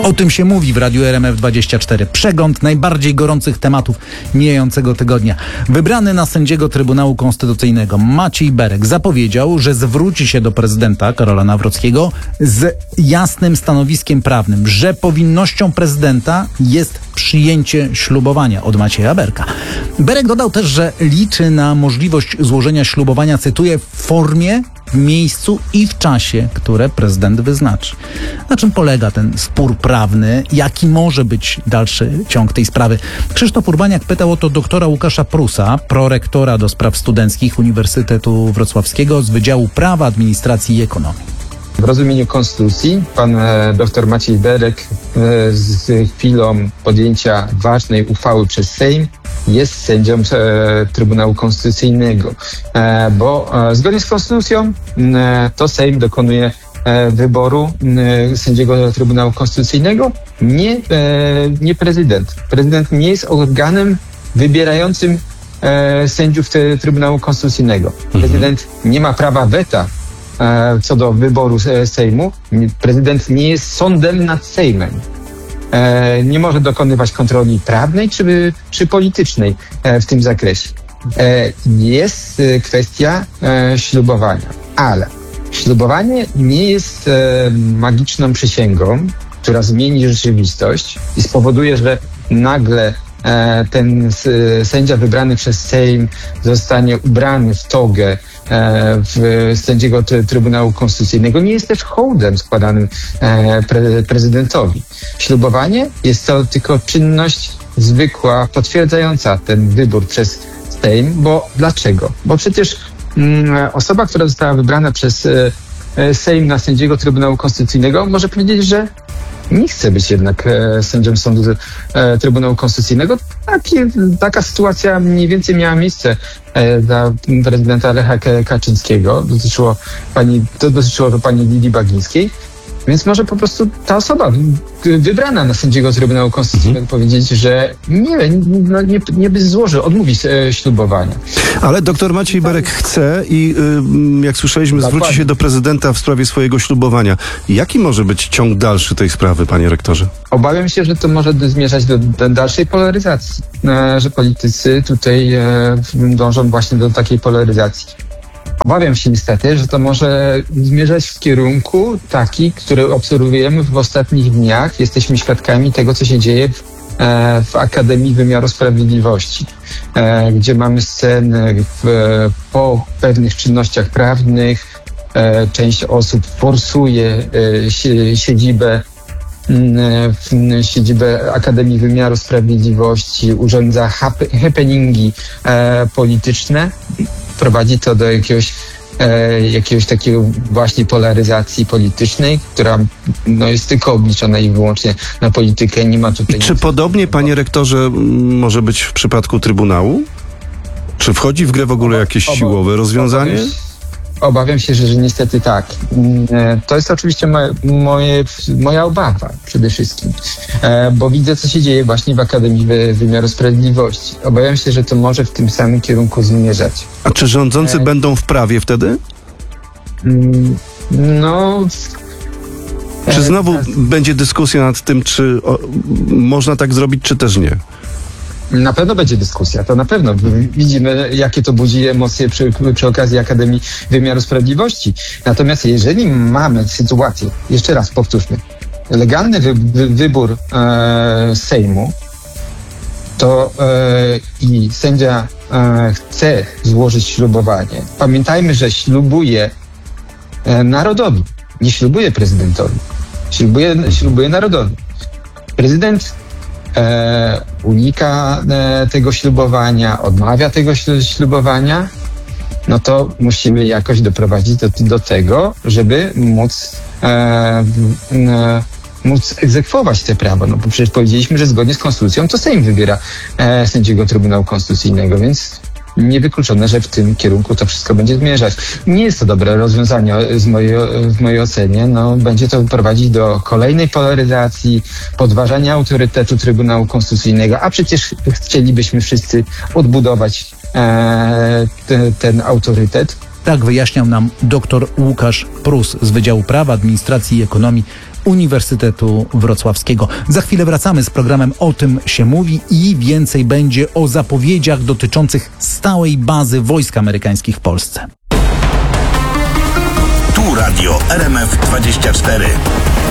O tym się mówi w Radiu RMF24. Przegląd najbardziej gorących tematów mijającego tygodnia. Wybrany na sędziego Trybunału Konstytucyjnego Maciej Berek zapowiedział, że zwróci się do prezydenta Karola Nawrockiego z jasnym stanowiskiem prawnym, że powinnością prezydenta jest przyjęcie ślubowania od Macieja Berka. Berek dodał też, że liczy na możliwość złożenia ślubowania, cytuję, w formie, w miejscu i w czasie, które prezydent wyznaczy. Na czym polega ten spór prawny? Jaki może być dalszy ciąg tej sprawy? Krzysztof Urbaniak pytał o to doktora Łukasza Prusa, prorektora do spraw studenckich Uniwersytetu Wrocławskiego z Wydziału Prawa, Administracji i Ekonomii. W rozumieniu konstytucji pan dr Maciej Berek z chwilą podjęcia ważnej uchwały przez Sejm jest sędzią Trybunału Konstytucyjnego, bo zgodnie z konstytucją to Sejm dokonuje wyboru sędziego Trybunału Konstytucyjnego, nie prezydent. Prezydent nie jest organem wybierającym sędziów Trybunału Konstytucyjnego. Prezydent nie ma prawa weta co do wyboru Sejmu. Prezydent nie jest sądem nad Sejmem. Nie może dokonywać kontroli prawnej czy politycznej w tym zakresie. Jest kwestia ślubowania, ale ślubowanie nie jest magiczną przysięgą, która zmieni rzeczywistość i spowoduje, że nagle ten sędzia wybrany przez Sejm zostanie ubrany w togę sędziego Trybunału Konstytucyjnego. Nie jest też hołdem składanym prezydentowi. Ślubowanie jest to tylko czynność zwykła, potwierdzająca ten wybór przez Sejm, bo dlaczego? Bo przecież osoba, która została wybrana przez Sejm na sędziego Trybunału Konstytucyjnego, może powiedzieć, że nie chce być jednak sędzią sądu Trybunału Konstytucyjnego. Taka sytuacja mniej więcej miała miejsce dla prezydenta Lecha Kaczyńskiego. Dotyczyło to pani Lidii Bagińskiej. Więc może po prostu ta osoba wybrana na sędziego Trybunału Konstytucyjnego powiedzieć, że nie by złożył, odmówić ślubowania. Ale doktor Maciej Berek chce i jak słyszeliśmy, zwróci się do prezydenta w sprawie swojego ślubowania. Jaki może być ciąg dalszy tej sprawy, panie rektorze? Obawiam się, że to może zmierzać do dalszej polaryzacji, że politycy tutaj dążą właśnie do takiej polaryzacji. Obawiam się niestety, że to może zmierzać w kierunku taki, który obserwujemy w ostatnich dniach. Jesteśmy świadkami tego, co się dzieje w Akademii Wymiaru Sprawiedliwości, gdzie mamy sceny po pewnych czynnościach prawnych. Część osób forsuje siedzibę Akademii Wymiaru Sprawiedliwości, urządza happeningi polityczne. Prowadzi to do jakiegoś takiego właśnie polaryzacji politycznej, która jest tylko obliczona i wyłącznie na politykę. Nie ma tutaj. Czy podobnie, panie rektorze, może być w przypadku Trybunału? Czy wchodzi w grę w ogóle jakieś siłowe rozwiązanie? Obawiam się, że niestety tak. To jest oczywiście moja obawa przede wszystkim, bo widzę, co się dzieje właśnie w Akademii Wymiaru Sprawiedliwości. Obawiam się, że to może w tym samym kierunku zmierzać. A czy rządzący będą w prawie wtedy? Czy znowu będzie dyskusja nad tym, czy można tak zrobić, czy też nie? Na pewno będzie dyskusja, to na pewno. Widzimy, jakie to budzi emocje przy okazji Akademii Wymiaru Sprawiedliwości. Natomiast jeżeli mamy sytuację, jeszcze raz powtórzmy, legalny wybór Sejmu, to i sędzia chce złożyć ślubowanie. Pamiętajmy, że ślubuje narodowi, nie ślubuje prezydentowi. Ślubuje narodowi. Prezydent unika tego ślubowania, odmawia tego ślubowania, no to musimy jakoś doprowadzić do tego, żeby móc egzekwować te prawo. No bo przecież powiedzieliśmy, że zgodnie z konstytucją to Sejm wybiera sędziego Trybunału Konstytucyjnego, więc niewykluczone, że w tym kierunku to wszystko będzie zmierzać. Nie jest to dobre rozwiązanie w mojej ocenie. Będzie to prowadzić do kolejnej polaryzacji, podważania autorytetu Trybunału Konstytucyjnego, a przecież chcielibyśmy wszyscy odbudować ten autorytet. Tak wyjaśniał nam dr Łukasz Prus z Wydziału Prawa, Administracji i Ekonomii Uniwersytetu Wrocławskiego. Za chwilę wracamy z programem O tym się mówi i więcej będzie o zapowiedziach dotyczących stałej bazy wojsk amerykańskich w Polsce. Tu radio RMF 24.